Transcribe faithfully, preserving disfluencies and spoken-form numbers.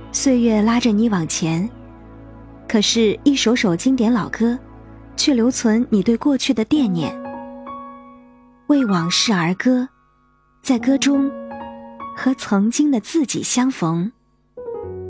岁月拉着你往前，可是一首首经典老歌却留存你对过去的惦念。为往事而歌，在歌中和曾经的自己相逢。